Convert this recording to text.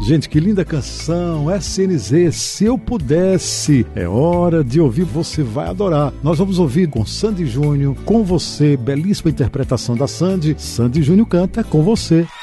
Gente, que linda canção, SNZ, Se Eu Pudesse. É hora de ouvir, você vai adorar. Nós vamos ouvir com Sandy Júnior, Com Você, belíssima interpretação da Sandy. Sandy Júnior canta Com Você.